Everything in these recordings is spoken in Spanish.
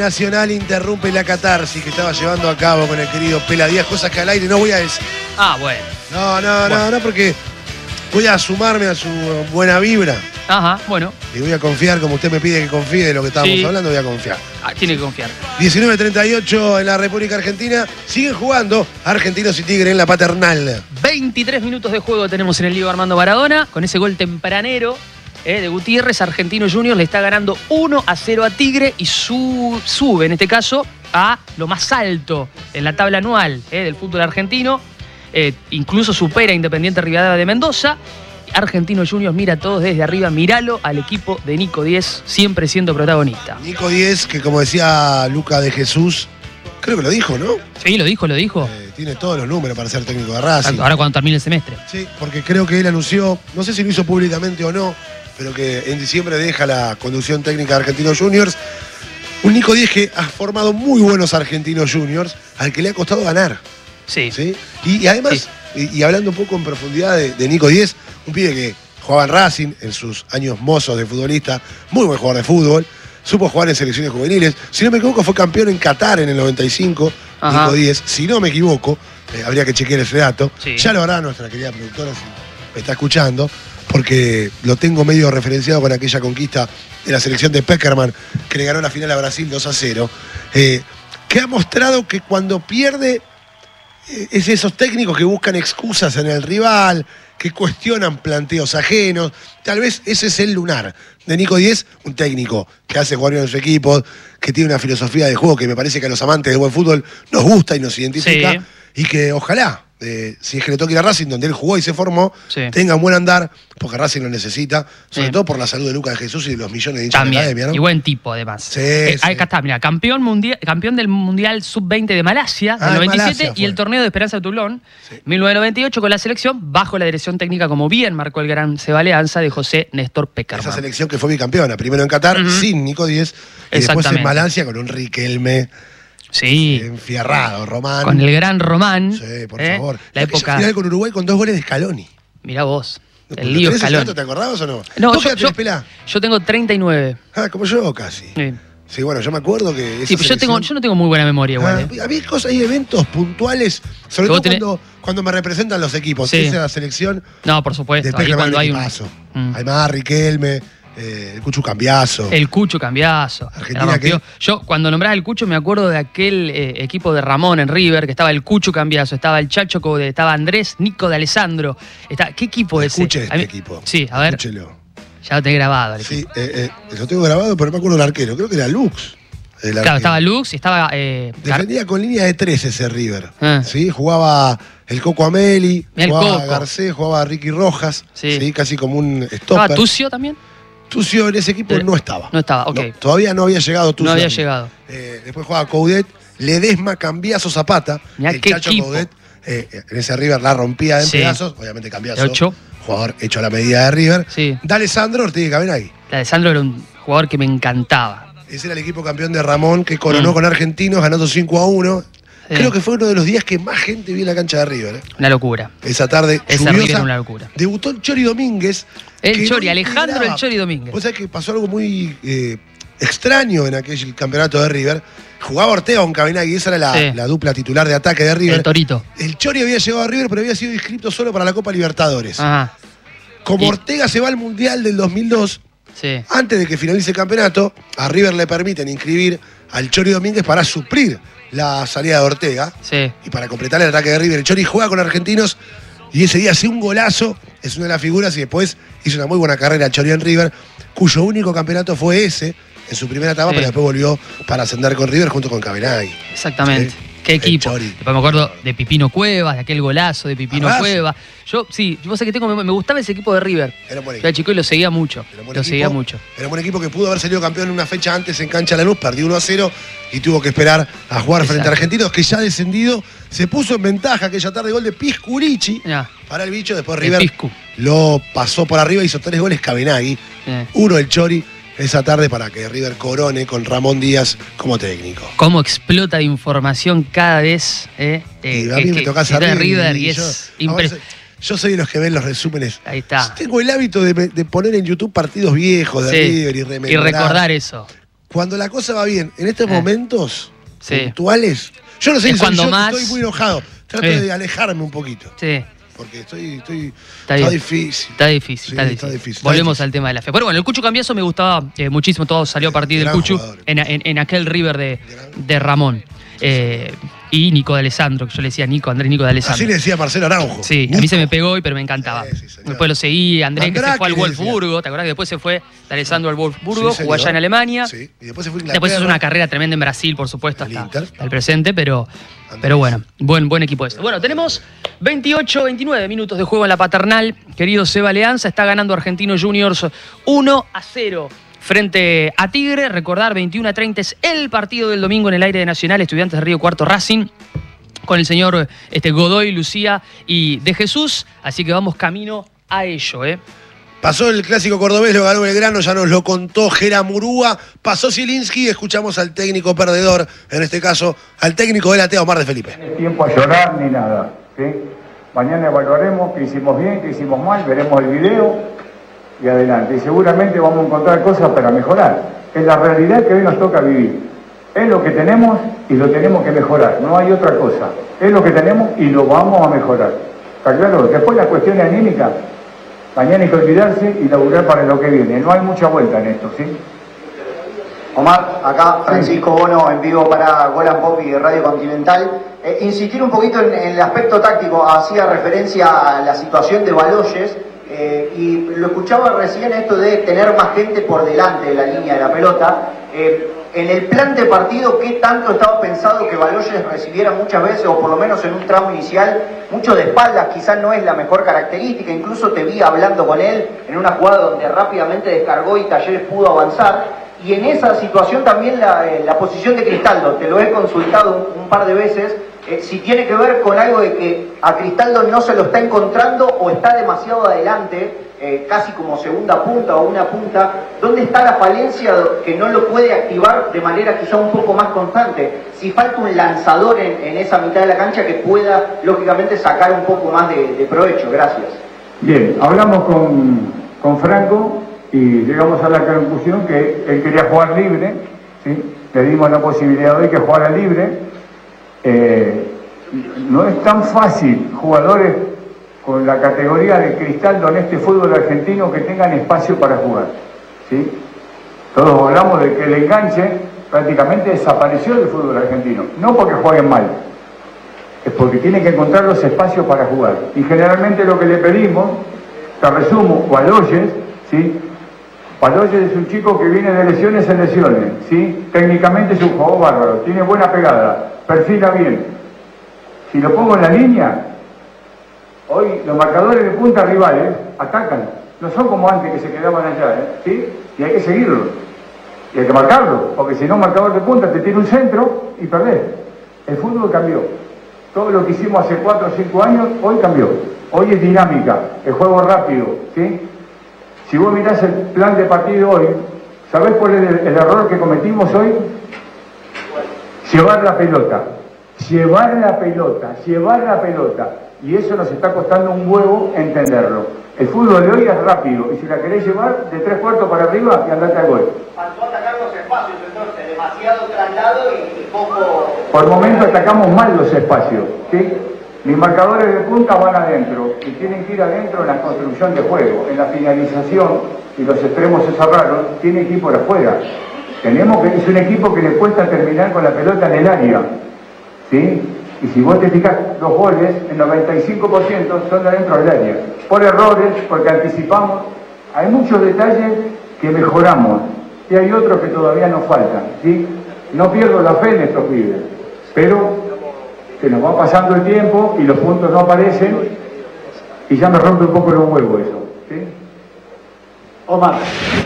Nacional interrumpe la catarsis que estaba llevando a cabo con el querido Pela Díaz, cosas que al aire no voy a decir. Ah, bueno. No, porque voy a sumarme a su buena vibra. Ajá, bueno. Y voy a confiar, como usted me pide que confíe de lo que estábamos hablando, voy a confiar. Tiene que confiar. 19:38 en la República Argentina. Siguen jugando Argentinos y Tigre en la Paternal. 23 minutos de juego tenemos en el Diego Armando Maradona. Con ese gol tempranero de Gutiérrez, Argentino Juniors le está ganando 1-0 a Tigre y sube, en este caso, a lo más alto en la tabla anual del fútbol argentino. Incluso supera a Independiente Rivadavia de Mendoza. Argentino Juniors mira a todos desde arriba, míralo al equipo de Nico Díez, siempre siendo protagonista. Nico Díez, que como decía Luca de Jesús, creo que lo dijo, ¿no? Sí, lo dijo. Tiene todos los números para ser técnico de Racing. Ahora cuando termine el semestre. Sí, porque creo que él anunció, no sé si lo hizo públicamente o no, pero que en diciembre deja la conducción técnica de Argentinos Juniors. Un Nico Díez que ha formado muy buenos Argentinos Juniors, al que le ha costado ganar. Sí. Y además, y hablando un poco en profundidad de Nico Díez, un pibe que jugaba en Racing en sus años mozos de futbolista, muy buen jugador de fútbol, supo jugar en selecciones juveniles. Si no me equivoco, fue campeón en Qatar en el 95, Nico Díez. Si no me equivoco, habría que chequear ese dato. Sí. Ya lo hará nuestra querida productora si me está escuchando, porque lo tengo medio referenciado con aquella conquista de la selección de Peckerman, que le ganó la final a Brasil 2-0, que ha mostrado que cuando pierde es esos técnicos que buscan excusas en el rival, que cuestionan planteos ajenos. Tal vez ese es el lunar de Nico Díez, un técnico que hace jugar bien en su equipo, que tiene una filosofía de juego que me parece que a los amantes del buen fútbol nos gusta y nos identifica, y que ojalá, si es que le toque ir a Racing, donde él jugó y se formó, tenga un buen andar, porque Racing lo necesita, sobre todo por la salud de Luca de Jesús y de los millones de hinchas de la academia, ¿no? Y buen tipo, además. Acá está, mira, campeón del Mundial Sub-20 de Malasia, del 97, y el torneo de Esperanza de Toulon, 1998, con la selección, bajo la dirección técnica, como bien marcó el gran Sebaleanza, de José Néstor Peckerman. Esa selección que fue bicampeona, primero en Qatar, sin Nico Díez, y después en Malasia con un Riquelme. Sí. Enfierrado, Román. Con el gran Román. Sí, por favor. La época. Final con Uruguay con 2 goles de Scaloni. Mirá vos. El lío Scaloni. ¿Te acordabas o no? No, yo tengo 39. Como yo casi. Sí, bueno, yo me acuerdo que. Sí, pero yo no tengo muy buena memoria igual. Había cosas, hay eventos puntuales, sobre todo cuando me representan los equipos. Esa es la selección. No, por supuesto. Después ahí cuando hay un paso. Además, Riquelme. El Cucho Cambiaso. El Cucho Cambiaso. Argentina que... Yo, cuando nombrás el Cucho, me acuerdo de aquel equipo de Ramón en River, que estaba el Cucho Cambiaso, estaba el Chacho Coudet, estaba Andrés Nico de Alessandro. ¿Qué equipo es ese? Escuche este equipo. Sí, a ver. Escúchelo. Ya lo tengo grabado. Sí, lo tengo grabado, pero no me acuerdo el arquero. Creo que era Lux. Claro, estaba Lux y estaba... Defendía con línea de 3 ese River. ¿Sí? Jugaba el Coco Ameli, jugaba Garcés, jugaba Ricky Rojas. Sí. Casi como un stopper. ¿Estaba Tucio también? Tucio en ese equipo no estaba. No estaba, ok. No, todavía no había llegado Tucio. No había llegado. Después jugaba Coudet, Ledesma, Cambiaso, Zapata. Mirá el qué Chacho equipo. Coudet, en ese River la rompía en pedazos. Obviamente Cambiaso, jugador hecho a la medida de River. Sí. D'Alessandro, Ortiga y Cabenagui. D'Alessandro era un jugador que me encantaba. Ese era el equipo campeón de Ramón, que coronó con Argentinos, ganando 5-1. Creo que fue uno de los días que más gente vi en la cancha de River. Una locura. Esa tarde esa lluviosa, era una locura. Debutó el Chori Domínguez. El Chori, Alejandro el Chori Domínguez. Vos sabés que pasó algo muy extraño en aquel campeonato de River. Jugaba Ortega con Cabenagui, esa era la dupla titular de ataque de River. El Torito. El Chori había llegado a River, pero había sido inscrito solo para la Copa Libertadores. Ajá. Como Ortega se va al Mundial del 2002, antes de que finalice el campeonato, a River le permiten inscribir al Chori Domínguez para suplir la salida de Ortega y para completar el ataque de River. El Chori juega con Argentinos y ese día hace un golazo, es una de las figuras, y después hizo una muy buena carrera el Chori en River, cuyo único campeonato fue ese en su primera etapa, pero después volvió para ascender con River junto con Cabenagui. Exactamente. Qué equipo. Después me acuerdo de Pipino Cuevas, de aquel golazo de Pipino Cuevas. Yo sé que me gustaba ese equipo de River. Era un buen equipo. Era chico y lo seguía mucho. Seguía mucho. Era un buen equipo que pudo haber salido campeón una fecha antes en cancha Lanús, perdió 1-0 y tuvo que esperar a jugar frente a Argentinos, que ya descendido, se puso en ventaja aquella tarde, gol de Piscurici para el bicho. Después River lo pasó por arriba, hizo 3 goles Cabenagui, 1 el Chori. Esa tarde para que River corone con Ramón Díaz como técnico. Cómo explota de información cada vez. Y a mí me toca saber River y es impresionante. Yo soy de los que ven los resúmenes. Ahí está. Tengo el hábito de poner en YouTube partidos viejos de River y recordar eso. cuando la cosa va bien, en estos momentos Sí. puntuales, yo no sé Es si soy cuando yo que más- estoy muy enojado. Trato Sí. de alejarme un poquito. Sí. Porque está bien. difícil. Está difícil, Sí, está difícil. está difícil. Volvemos al tema de la fe. Pero bueno, el Cucho Cambiaso me gustaba muchísimo, todo salió a partir del Gran Cucho jugador. en aquel River de Ramón. Y Nico de Alessandro, que yo le decía Andrés Nico de Alessandro. Así le decía Marcelo Araujo. Sí, a mí se me pegó pero me encantaba. Sí, señor. Después lo seguí, Andrés que se Mandrake fue al le decía. Wolfsburgo, ¿te acordás que después se fue de Alessandro al Wolfsburgo, Sí, jugó allá señor. en Alemania? Sí, y después se fue a Inglaterra. Después hizo una carrera tremenda en Brasil, por supuesto, El hasta Inter. el presente, pero bueno, buen equipo este. Bueno, tenemos 29 minutos de juego en la Paternal. Querido Seba Leanza, está ganando Argentinos Juniors 1-0 frente a Tigre. Recordar, 21-30 es el partido del domingo en el aire de Nacional, Estudiantes de Río Cuarto Racing, con el señor Godoy, Lucía y De Jesús. Así que vamos camino a ello, Pasó el clásico cordobés, lo ganó Belgrano, ya nos lo contó Gera Murúa. Pasó Zielinski, escuchamos al técnico perdedor, en este caso al técnico de la TEA, Omar de Felipe. No hay tiempo a llorar ni nada, ¿sí? Mañana evaluaremos qué hicimos bien, qué hicimos mal, veremos el video y adelante. Y seguramente vamos a encontrar cosas para mejorar. Es la realidad que hoy nos toca vivir. Es lo que tenemos y lo tenemos que mejorar, no hay otra cosa. Es lo que tenemos y lo vamos a mejorar. ¿Está claro? Después la cuestión anímica, mañana hay que olvidarse y laburar para lo que viene. No hay mucha vuelta en esto, ¿sí? Omar, acá Francisco Bono en vivo para Gol and Pop y Radio Continental. Insistir un poquito en el aspecto táctico, hacía referencia a la situación de Baloyes y lo escuchaba recién esto de tener más gente por delante de la línea de la pelota. En el plan de partido, ¿qué tanto estaba pensado que Baloyes recibiera muchas veces, o por lo menos en un tramo inicial, mucho de espaldas? Quizás no es la mejor característica, incluso te vi hablando con él en una jugada donde rápidamente descargó y Talleres pudo avanzar. Y en esa situación también la posición de Cristaldo, te lo he consultado un par de veces, si tiene que ver con algo de que a Cristaldo no se lo está encontrando o está demasiado adelante, casi como segunda punta o una punta. ¿Dónde está la falencia que no lo puede activar de manera quizá un poco más constante? Si falta un lanzador en esa mitad de la cancha que pueda, lógicamente, sacar un poco más de provecho. Gracias. Bien, hablamos con Franco y llegamos a la conclusión que él quería jugar libre, ¿sí? Le dimos la posibilidad hoy que jugara libre. No es tan fácil jugadores con la categoría de Cristaldo en este fútbol argentino que tengan espacio para jugar, ¿sí? Todos hablamos de que el enganche prácticamente desapareció del fútbol argentino, no porque jueguen mal, es porque tienen que encontrar los espacios para jugar. Y generalmente lo que le pedimos, te resumo, Baloyes, ¿sí? Baloyes es un chico que viene de lesiones en lesiones, ¿sí? Técnicamente es un jugador bárbaro, tiene buena pegada, perfila bien. Si lo pongo en la línea, hoy los marcadores de punta rivales atacan, no son como antes que se quedaban allá, ¿sí? Y hay que seguirlo, y hay que marcarlo, porque si no, marcador de punta te tiene un centro y perdés. El fútbol cambió. Todo lo que hicimos hace 4 o 5 años, hoy cambió. Hoy es dinámica, el juego rápido, ¿sí? Si vos mirás el plan de partido hoy, ¿sabés cuál es el error que cometimos hoy? Llevar la pelota. Y eso nos está costando un huevo entenderlo. El fútbol de hoy es rápido, y si la querés llevar de 3/4 para arriba, y andate al gol. Faltó atacar los espacios, entonces, demasiado traslado y poco... Por momento atacamos mal los espacios, ¿sí? Mis marcadores de punta van adentro, y tienen que ir adentro en la construcción de juego, en la finalización, y los extremos se cerraron, tienen que ir por afuera. Es un equipo que le cuesta terminar con la pelota en el área, ¿sí? Y si vos te fijas, los goles, el 95% son de adentro del área. Por errores, porque anticipamos. Hay muchos detalles que mejoramos, y hay otros que todavía nos faltan, ¿sí? No pierdo la fe en estos pibes, pero se nos va pasando el tiempo y los puntos no aparecen, y ya me rompe un poco los huevos eso, ¿sí? Omar.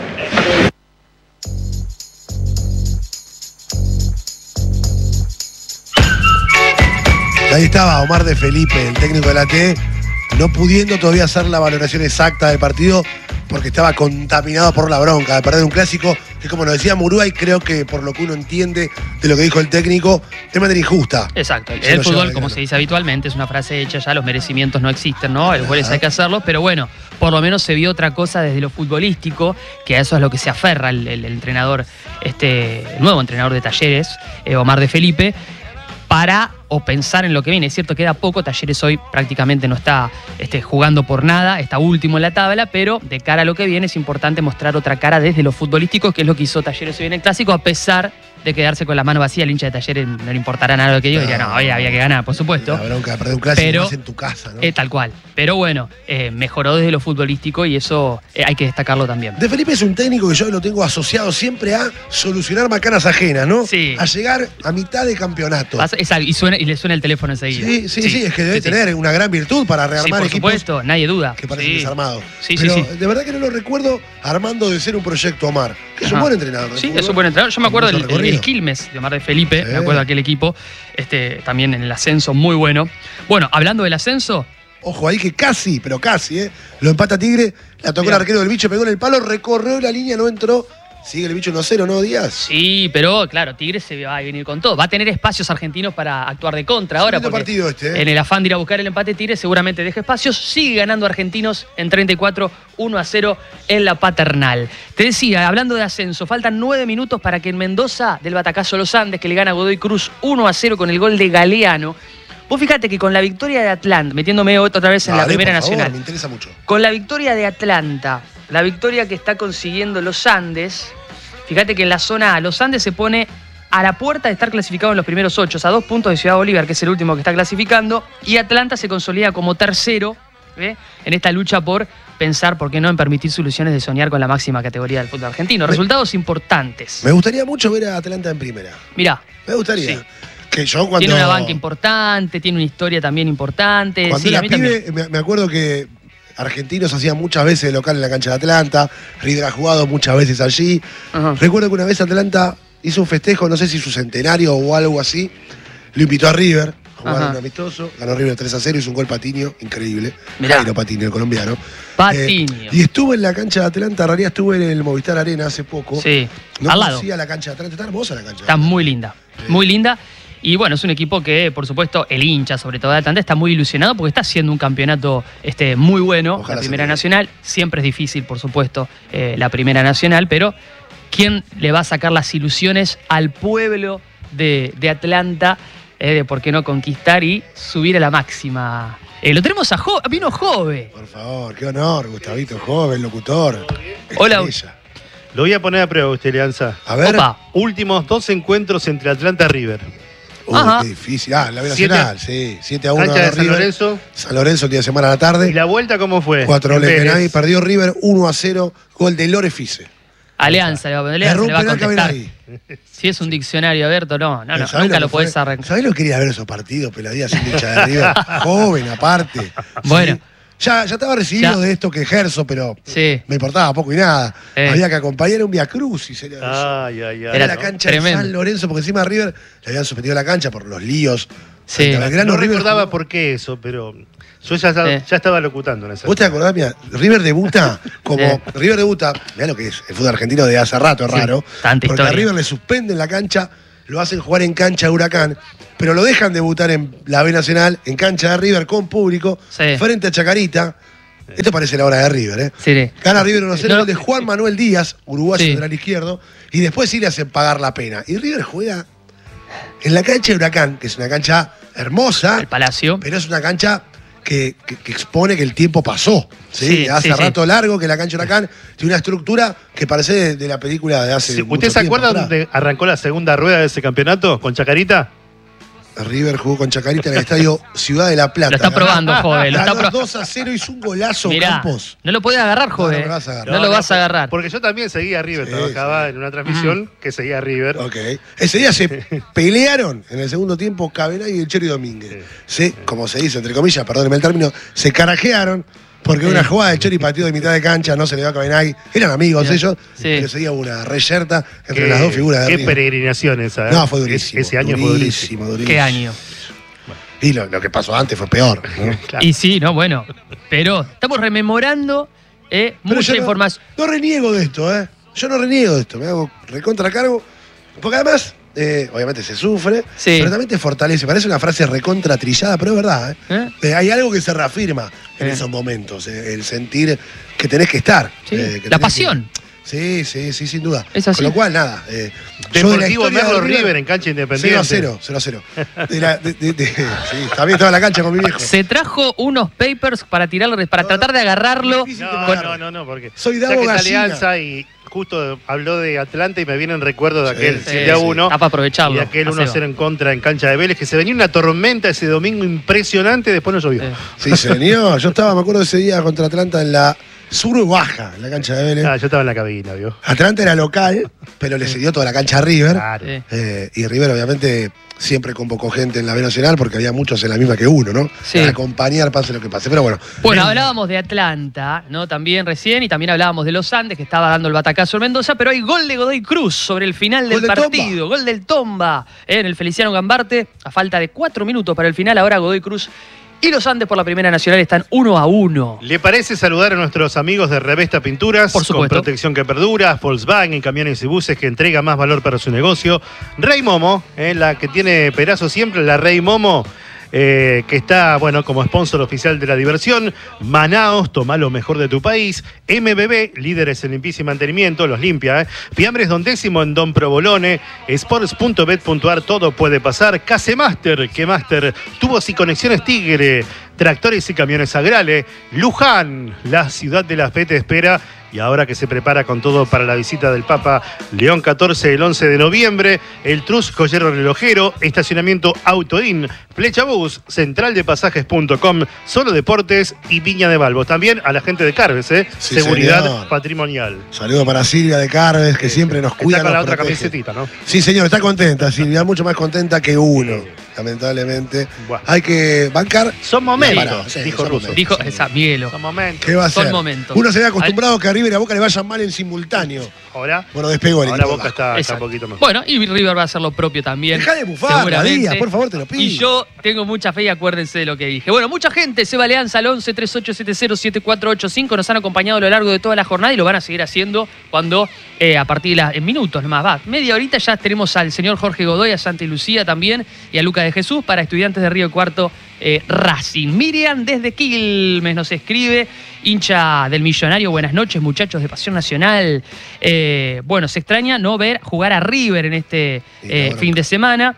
Ahí estaba Omar de Felipe, el técnico de la TE, no pudiendo todavía hacer la valoración exacta del partido porque estaba contaminado por la bronca de perder un clásico que como nos decía Muruay, creo que por lo que uno entiende de lo que dijo el técnico, de manera injusta. Exacto. Se El lo fútbol, lleva como Belgrano. se dice habitualmente, es una frase hecha ya, los merecimientos no existen, ¿no? Los goles hay que hacerlos, pero bueno, por lo menos se vio otra cosa desde lo futbolístico, que a eso es lo que se aferra el entrenador, el nuevo entrenador de Talleres, Omar de Felipe, para o pensar en lo que viene. Es cierto, queda poco, Talleres hoy prácticamente no está jugando por nada, está último en la tabla, pero de cara a lo que viene es importante mostrar otra cara desde lo futbolístico, que es lo que hizo Talleres hoy en el Clásico, a pesar de quedarse con la mano vacía. El hincha de Talleres no le importará nada lo que diga, diría, no, hoy había que ganar, por supuesto. La bronca de perder un clásico Pero, más en tu casa, ¿no? Tal cual. Pero bueno, mejoró desde lo futbolístico y eso hay que destacarlo también. De Felipe es un técnico que yo lo tengo asociado siempre a solucionar macanas ajenas, ¿no? Sí. A llegar a mitad de campeonato. Y le suena el teléfono enseguida. Sí, es que debe tener una gran virtud para Sí, rearmar por equipos supuesto, nadie duda. que parecen Sí. desarmados. Sí, Pero sí. de verdad que no lo recuerdo armando de ser un proyecto Omar, que es un Ajá. buen entrenador. Sí, fútbol, es un buen entrenador. Yo me acuerdo con mucho recorrido. el Quilmes de Omar de Felipe, Sí. me acuerdo de aquel equipo, también en el ascenso, muy bueno. Bueno, hablando del ascenso, Ojo ahí que casi, pero casi, lo empata Tigre, la tocó Mirá. el arquero del Bicho, pegó en el palo, recorrió la línea, no entró. Sigue el Bicho 1-0, ¿no, Díaz? sí, pero claro, Tigre se va a venir con todo. Va a tener espacios argentinos para actuar de contra ahora. Lindo Porque partido en el afán de ir a buscar el empate, Tigre seguramente deja espacios. Sigue ganando Argentinos en 34, 1-0 en la Paternal. Te decía, hablando de ascenso, faltan 9 minutos para que en Mendoza, del batacazo Los Andes, que le gana a Godoy Cruz 1-0 con el gol de Galeano. Vos fíjate que con la victoria de Atlanta, metiéndome otra vez en la Dale, Primera por favor, Nacional, me interesa mucho. con la victoria de Atlanta, la victoria que está consiguiendo Los Andes, fíjate que en la zona A, Los Andes se pone a la puerta de estar clasificado en los primeros 8, a 2 puntos de Ciudad Bolívar, que es el último que está clasificando, y Atlanta se consolida como tercero en esta lucha por pensar, por qué no, en permitir soluciones de soñar con la máxima categoría del fútbol argentino. Resultados importantes. Me gustaría mucho ver a Atlanta en primera. Mirá, Me gustaría. Sí. Que yo cuando... tiene una banca importante, tiene una historia también importante. Cuando Sí, a era mí también. pibe, me acuerdo que Argentinos hacían muchas veces de local en la cancha de Atlanta, River ha jugado muchas veces allí. Ajá. Recuerdo que una vez Atlanta hizo un festejo, no sé si su centenario o algo así, lo invitó a River, jugaron Ajá. un amistoso, ganó River 3-0, hizo un gol Patiño, increíble. Mirá. Jairo Patiño, el colombiano. Patiño. Y estuve en la cancha de Atlanta, en realidad estuve en el Movistar Arena hace poco. Sí, No al lado. conocía la cancha de Atlanta, está hermosa la cancha. Está muy linda, muy linda. Y bueno, es un equipo que, por supuesto, el hincha, sobre todo de Atlanta, está muy ilusionado porque está haciendo un campeonato muy bueno. Ojalá la se Primera dé. Nacional. Siempre es difícil, por supuesto, la Primera Nacional, pero ¿quién le va a sacar las ilusiones al pueblo de Atlanta de por qué no conquistar y subir a la máxima? Lo tenemos vino Jove. Por favor, qué honor, Gustavito, joven, locutor. Hola. Estrella. Lo voy a poner a prueba usted, Leanza. A ver. Opa. Últimos 2 encuentros entre Atlanta y River. Ajá. Qué difícil. La B Siete- Nacional, sí. 7-1 Cancha de ganó San River. Lorenzo. San Lorenzo el día de semana a la tarde. ¿Y la vuelta cómo fue? 4 En goles de Vélez. Penagui, perdió River 1-0, gol de Lore Fice. Alianza, Alianza Erró un le va a penal contestar. Penagui. Si es un diccionario abierto, no, ¿Sabés nunca lo que fue? podés arrancar. ¿Sabés lo que quería ver esos partidos, Peladía, sin hincha de River? Joven, aparte. Bueno. Sí. Ya estaba recibido Ya. de esto que ejerzo, pero Sí. me importaba poco y nada. Eh. Había que acompañar un Via Crucis. Era Ay, ay, ay. Era Era la ¿no? cancha tremendo. de San Lorenzo, porque encima River le habían suspendido la cancha por los líos. Sí. Frente a Belgrano, No River recordaba jugó- por qué eso, pero yo ya estaba locutando en esa. ¿Vos te acordás? Mira, River debuta como. Sí. River debuta, mirá lo que es el fútbol argentino de hace rato, es Sí, raro. tanta Porque a historia. River le suspenden la cancha, lo hacen jugar en cancha de Huracán, pero lo dejan debutar en la B Nacional, en cancha de River con público, Sí. frente a Chacarita. Esto parece la hora de River, ¿eh? Sí. Gana River 1-0, No. gol de Juan Manuel Díaz, uruguayo Sí. lateral izquierdo, y después sí le hacen pagar la pena. Y River juega en la cancha de Huracán, que es una cancha hermosa, El Palacio. pero es una cancha que expone que el tiempo pasó. ¿sí? Sí, Hace sí, sí. rato largo que la cancha de Huracán tiene una estructura que parece de la película de hace Sí, mucho ¿Usted se tiempo acuerda atrás. dónde arrancó la segunda rueda de ese campeonato con Chacarita? River jugó con Chacarita en el estadio Ciudad de la Plata. Lo está Ganó- probando, Jove. Lo está ganó pro- 2-0, hizo un golazo Mirá, Campos. no lo podés agarrar, Jove. No, no lo vas a agarrar. No lo vas a agarrar. Porque yo también seguía a River, Sí, trabajaba sí. en una transmisión que seguía a River. Ok. Ese día se pelearon en el segundo tiempo Cabenay y el Chori Domínguez. Sí, como se dice, entre comillas, perdónenme el término, se carajearon porque Sí. una jugada de Chori partió de mitad de cancha, no se le dio a Cabenay. Eran amigos Mirá, ellos, sí. pero seguía una reyerta entre Qué- las dos figuras de Qué River. peregrinación esa, ¿eh? No, fue durísimo. Ese año fue durísimo. durísimo. ¿Qué año? Y lo que pasó antes fue peor. ¿no? Claro. Y sí, no, bueno. Pero estamos rememorando Pero mucha yo no- información. No reniego de esto, ¿eh? yo no reniego de esto, me hago recontra cargo, porque además, obviamente se sufre, Sí. pero también te fortalece. Parece una frase recontra trillada, pero es verdad. Hay algo que se reafirma en esos momentos, el sentir que tenés que estar. Sí. Que La tenés Sí, Sí, sin duda. Es así. Con lo cual, nada. Deportivo Merlo River en cancha independiente. 0-0. Sí, también estaba en la cancha con mi viejo. Se trajo unos papers para tirarlo, para tratar de agarrarlo. No, porque Soy ya Davo que es Gallina. Alianza y justo habló de Atlanta y me vienen recuerdos de aquel Sí, 7-1 Está para aprovecharlo. y aquel Hacelo. 1-0 en contra en cancha de Vélez, que se venía una tormenta ese domingo impresionante, después no llovió. Sí, señor. Yo estaba, me acuerdo de ese día contra Atlanta en la sur baja, en la cancha de Vélez. Yo estaba en la cabina, ¿vio? Atlanta era local, pero le cedió toda la cancha a River. Claro. Sí. Y River, obviamente, siempre convocó gente en la B Nacional porque había muchos en la misma que uno, ¿no? Sí. Para acompañar, pase lo que pase. Pero bueno. Bueno, hablábamos de Atlanta, ¿no? También recién, y también hablábamos de los Andes, que estaba dando el batacazo en Mendoza, pero hay gol de Godoy Cruz sobre el final del Gol de partido. Gol del Tomba en el Feliciano Gambarte, a falta de 4 minutos para el final. Ahora Godoy Cruz y los Andes por la Primera Nacional están 1-1. ¿Le parece saludar a nuestros amigos de Revesta Pinturas? Por supuesto. Con protección que perdura, Volkswagen, camiones y buses que entrega más valor para su negocio. Rey Momo, la que tiene Perazo siempre, la Rey Momo, que está, bueno, como sponsor oficial de la diversión. Manaos, toma lo mejor de tu país. MBB, líderes en limpieza y mantenimiento, los limpia. Fiambres Don Décimo en Don Provolone. Sports.bet.ar, todo puede pasar. Casemaster, que Master, tubos y conexiones Tigre. Tractores y camiones Agrale. Luján, la ciudad de la fe te espera. Y ahora que se prepara con todo para la visita del Papa León XIV el 11 de noviembre, el Trus Joyero Relojero, estacionamiento Autoin, Flecha Bus, centraldepasajes.com, Solo Deportes y Viña de Balbos. También a la gente de Carves, Sí, seguridad señor. patrimonial. Saludo para Silvia de Carves, que siempre nos cuida. Está con la nos otra protege. camisetita, ¿no? Sí, señor, está contenta, Silvia, mucho más contenta que uno, lamentablemente. Bueno. Hay que bancar. Son momentos, Pará, sí, dijo son Russo. momentos. Dijo esa Mielo. Son momentos. ¿Qué va a Son hacer? momentos. Uno se ve acostumbrado que a River y a Boca le vayan mal en simultáneo. Ahora, Bueno, despegó el ahora equipo Boca vasco. está un Exacto. poquito mejor. Bueno, y River va a hacer lo propio también. Dejá de bufar, seguramente. Díaz, por favor, te lo pido. Y yo tengo mucha fe y acuérdense de lo que dije. Bueno, mucha gente se va Alianza al 11 3870 7485. Nos han acompañado a lo largo de toda la jornada y lo van a seguir haciendo cuando, a partir de en minutos nomás, va. Media horita ya tenemos al señor Jorge Godoy, a Santa Lucía también y a Luca de Jesús para Estudiantes de Río Cuarto Racing. Miriam desde Quilmes nos escribe, hincha del Millonario. Buenas noches, muchachos de Pasión Nacional. Bueno, se extraña no ver jugar a River en este fin de semana.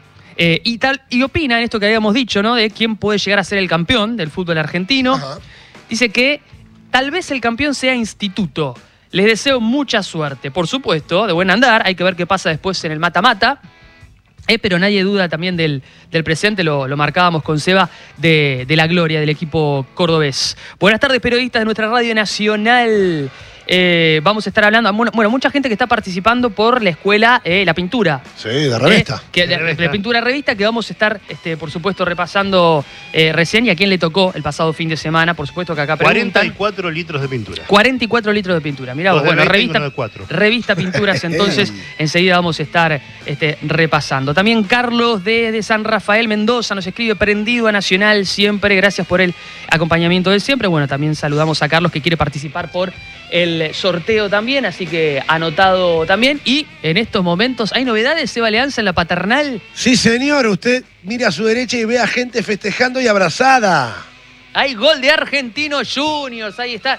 Y opina en esto que habíamos dicho, ¿no? De quién puede llegar a ser el campeón del fútbol argentino. Ajá. Dice que tal vez el campeón sea Instituto. Les deseo mucha suerte. Por supuesto, de buen andar. Hay que ver qué pasa después en el mata-mata. Pero nadie duda también del presente, lo marcábamos con Seba, de la gloria del equipo cordobés. Buenas tardes, periodistas de nuestra Radio Nacional. Vamos a estar hablando, bueno, mucha gente que está participando por la escuela La Pintura. Sí, de revista. De Pintura Revista, que vamos a estar, por supuesto, repasando recién, y a quién le tocó el pasado fin de semana. Por supuesto que acá preguntan. 44 litros de pintura. 44 litros de pintura. Mirá vos, Dos de bueno, 20 y uno de 4. revista Pinturas, entonces enseguida vamos a estar repasando. También Carlos de San Rafael Mendoza nos escribe, prendido a Nacional siempre, gracias por el acompañamiento de siempre. Bueno, también saludamos a Carlos que quiere participar por el sorteo también, así que anotado también. Y en estos momentos, ¿hay novedades, Seba Alianza, en la paternal? Sí, señor, usted mira a su derecha y ve a gente festejando y abrazada. Hay gol de Argentinos Juniors, ahí está.